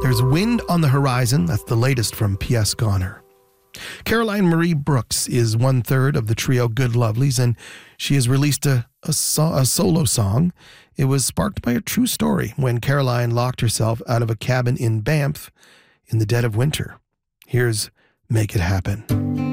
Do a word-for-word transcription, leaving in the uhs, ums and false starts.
There's Wind on the Horizon. That's the latest from P S. Goner. Caroline Marie Brooks is one-third of the trio Good Lovelies, and she has released a, a, so, a solo song. It was sparked by a true story when Caroline locked herself out of a cabin in Banff in the dead of winter. Here's Make It Happen.